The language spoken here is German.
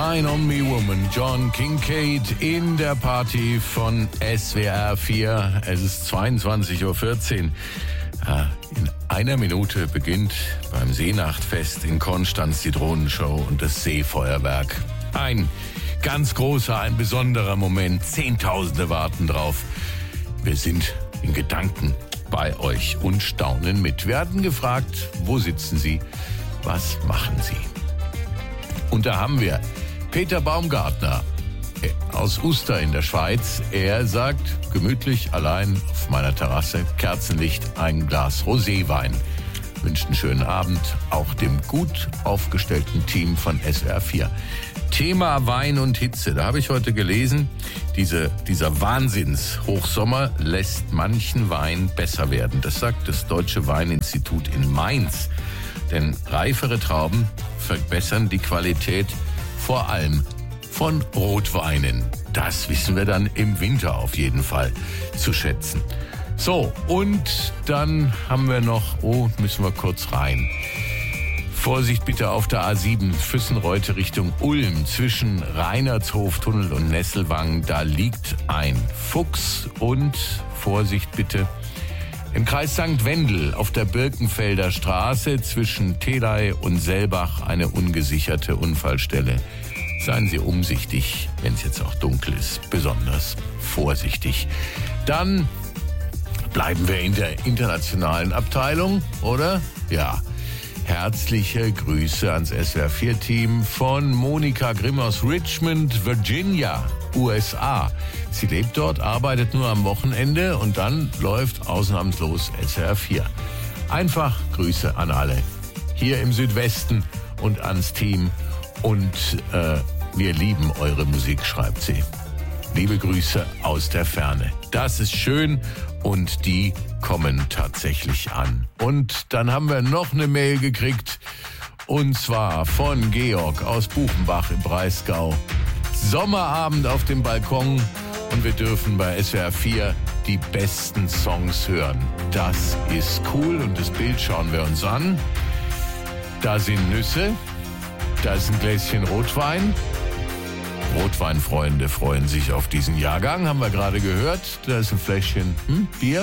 Shine on Me Woman, John Kincade in der Party von SWR 4. Es ist 22.14 Uhr. In einer Minute beginnt beim Seenachtfest in Konstanz die Drohnenshow und das Seefeuerwerk. Ein ganz großer, ein besonderer Moment. Zehntausende warten drauf. Wir sind in Gedanken bei euch und staunen mit. Wir hatten gefragt, wo sitzen Sie? Was machen Sie? Und da haben wir Peter Baumgartner aus Uster in der Schweiz. Er sagt, gemütlich, allein auf meiner Terrasse, Kerzenlicht, ein Glas Roséwein. Wünscht einen schönen Abend, auch dem gut aufgestellten Team von SWR 4. Thema Wein und Hitze, da habe ich heute gelesen, dieser Wahnsinns-Hochsommer lässt manchen Wein besser werden. Das sagt das Deutsche Weininstitut in Mainz. Denn reifere Trauben verbessern die Qualität vor allem von Rotweinen. Das wissen wir dann im Winter auf jeden Fall zu schätzen. So, und dann haben wir noch, müssen wir kurz rein. Vorsicht bitte auf der A7 Füssenreute Richtung Ulm zwischen Reinertshoftunnel und Nesselwang. Da liegt ein Fuchs und Vorsicht bitte im Kreis St. Wendel auf der Birkenfelder Straße zwischen Telei und Selbach eine ungesicherte Unfallstelle. Seien Sie umsichtig, wenn es jetzt auch dunkel ist, besonders vorsichtig. Dann bleiben wir in der internationalen Abteilung, oder? Ja. Herzliche Grüße ans SWR4-Team von Monika Grimm aus Richmond, Virginia, USA. Sie lebt dort, arbeitet nur am Wochenende und dann läuft ausnahmslos SWR4. Einfach Grüße an alle hier im Südwesten und ans Team. Und wir lieben eure Musik, schreibt sie. Liebe Grüße aus der Ferne. Das ist schön und die kommen tatsächlich an. Und dann haben wir noch eine Mail gekriegt und zwar von Georg aus Buchenbach im Breisgau. Sommerabend auf dem Balkon und wir dürfen bei SWR 4 die besten Songs hören. Das ist cool und das Bild schauen wir uns an. Da sind Nüsse, da ist ein Gläschen Rotwein. Rotweinfreunde freuen sich auf diesen Jahrgang, haben wir gerade gehört. Da ist ein Fläschchen Bier.